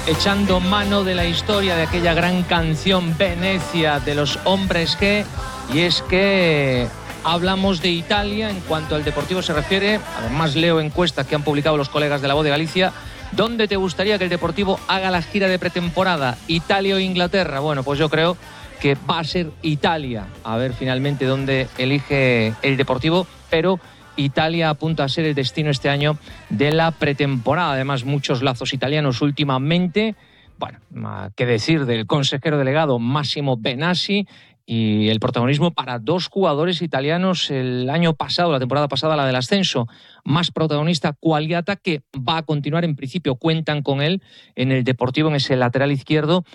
echando mano de la historia de aquella gran canción Venecia de los Hombres G, y es que hablamos de Italia en cuanto al Deportivo se refiere. Además leo encuestas que han publicado los colegas de La Voz de Galicia. ¿Dónde te gustaría que el Deportivo haga la gira de pretemporada? ¿Italia o Inglaterra? Bueno, pues yo creo que va a ser Italia. A ver finalmente dónde elige el Deportivo, pero Italia apunta a ser el destino este año de la pretemporada. Además, muchos lazos italianos últimamente. Bueno, qué decir del consejero delegado Massimo Benassi, y el protagonismo para dos jugadores italianos el año pasado, la temporada pasada, la del ascenso. Más protagonista Quagliata, que va a continuar, en principio cuentan con él en el Deportivo, en ese lateral izquierdo.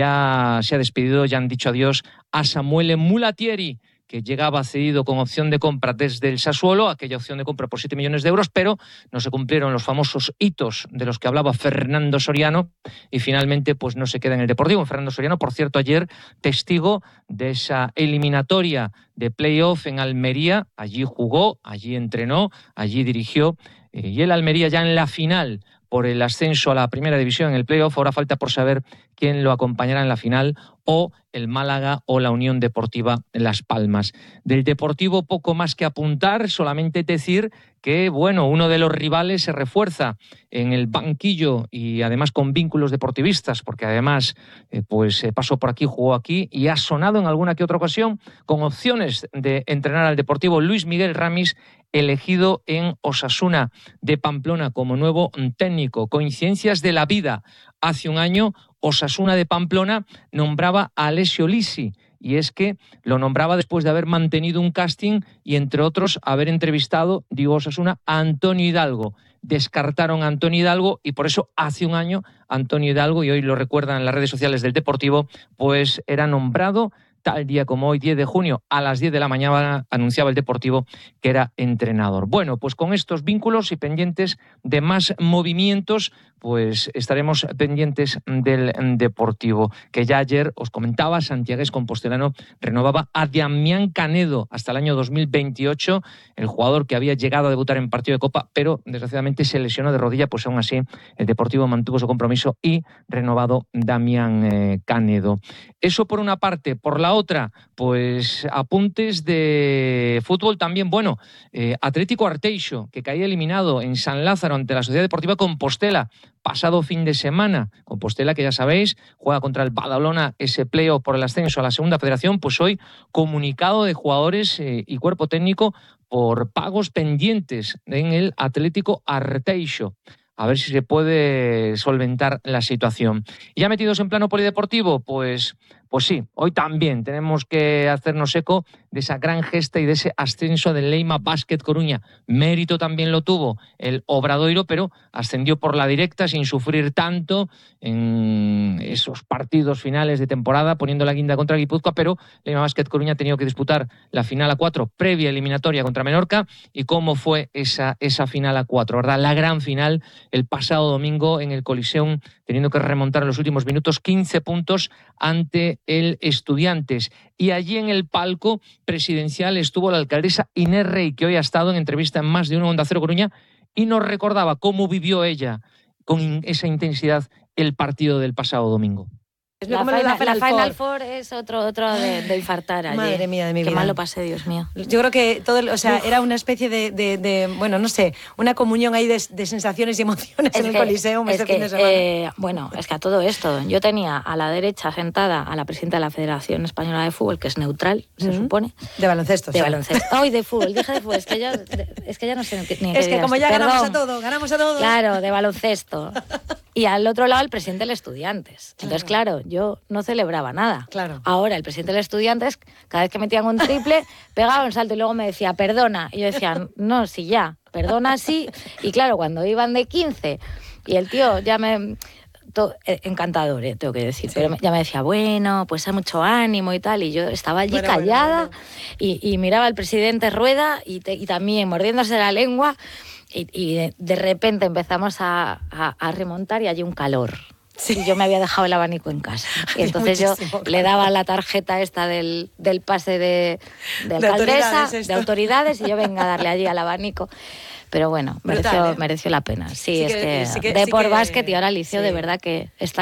Ya se ha despedido, ya han dicho adiós a Samuele Mulatieri, que llegaba cedido con opción de compra desde el Sassuolo, aquella opción de compra por 7 millones de euros, pero no se cumplieron los famosos hitos de los que hablaba Fernando Soriano y finalmente pues no se queda en el Deportivo. Fernando Soriano, por cierto, ayer testigo de esa eliminatoria de playoff en Almería. Allí jugó, allí entrenó, allí dirigió, y el Almería ya en la final por el ascenso a la primera división en el playoff. Ahora falta por saber quién lo acompañará en la final, o el Málaga o la Unión Deportiva Las Palmas. Del Deportivo poco más que apuntar, solamente decir que bueno, uno de los rivales se refuerza en el banquillo y además con vínculos deportivistas, porque además pasó por aquí, jugó aquí y ha sonado en alguna que otra ocasión con opciones de entrenar al Deportivo. Luis Miguel Ramis, elegido en Osasuna de Pamplona como nuevo técnico. Coincidencias de la vida. Hace un año Osasuna de Pamplona nombraba a Alessio Lisi, y es que lo nombraba después de haber mantenido un casting y, entre otros, haber entrevistado, digo Osasuna, a Antonio Hidalgo. Descartaron a Antonio Hidalgo y por eso hace un año Antonio Hidalgo, y hoy lo recuerdan en las redes sociales del Deportivo, pues era nombrado tal día como hoy, 10 de junio, a las 10 de la mañana, anunciaba el Deportivo que era entrenador. Bueno, pues con estos vínculos y pendientes de más movimientos, pues estaremos pendientes del Deportivo, que ya ayer os comentaba, Santiagués Compostelano renovaba a Damián Canedo hasta el año 2028, el jugador que había llegado a debutar en partido de Copa, pero desgraciadamente se lesionó de rodilla. Pues aún así el Deportivo mantuvo su compromiso y renovado Damián Canedo. Eso por una parte. Por la otra, pues apuntes de fútbol también. Bueno, Atlético Arteixo, que caía eliminado en San Lázaro ante la Sociedad Deportiva Compostela pasado fin de semana. Compostela, que ya sabéis, juega contra el Badalona ese playoff por el ascenso a la segunda federación. Pues hoy comunicado de jugadores y cuerpo técnico por pagos pendientes en el Atlético Arteixo. A ver si se puede solventar la situación. Y ya metidos en plano polideportivo, pues sí, hoy también tenemos que hacernos eco de esa gran gesta y de ese ascenso del Leima Basket Coruña. Mérito también lo tuvo el Obradoiro, pero ascendió por la directa sin sufrir tanto en esos partidos finales de temporada, poniendo la guinda contra Guipúzcoa, pero Leima Basket Coruña ha tenido que disputar la final a 4 previa eliminatoria contra Menorca. ¿Y cómo fue esa final a 4? ¿Verdad? La gran final el pasado domingo en el Coliseum, teniendo que remontar en los últimos minutos 15 puntos ante el Estudiantes. Y allí en el palco presidencial estuvo la alcaldesa Inés Rey, que hoy ha estado en entrevista en Más de Uno Onda Cero Coruña, y nos recordaba cómo vivió ella con esa intensidad el partido del pasado domingo. La Final Four es otro de infartar allí. Madre mía de mi vida. Qué mal lo pasé, Dios mío. Yo creo que era una especie de bueno, no sé, una comunión ahí de sensaciones y emociones en el Coliseum este fin de semana. Bueno, es que a todo esto, yo tenía a la derecha sentada a la presidenta de la Federación Española de Fútbol, que es neutral, se supone. De baloncesto. De baloncesto. Ay, de fútbol, dije de fútbol, es que ya no sé ni qué Es que como ya ganamos a todo. Claro, de baloncesto. Y al otro lado el presidente del Estudiantes. Entonces, claro, yo no celebraba nada. Claro. Ahora el presidente del Estudiantes, cada vez que metían un triple, pegaba un salto y luego me decía, perdona. Y yo decía, no, sí, ya, perdona, sí. Y claro, cuando iban de 15 y el tío ya me... encantador, tengo que decir, sí. Pero ya me decía, bueno, pues hay mucho ánimo y tal, y yo estaba allí callada. Y miraba al presidente Rueda y también mordiéndose la lengua. Y de repente empezamos a remontar y allí un calor. Sí. Y yo me había dejado el abanico en casa. Y entonces yo le daba la tarjeta esta del pase de alcaldesa, de autoridades, y yo venga a darle allí al abanico. Pero bueno, mereció la pena. Sí, es que Depor Básquet y ahora Liceo, de verdad que está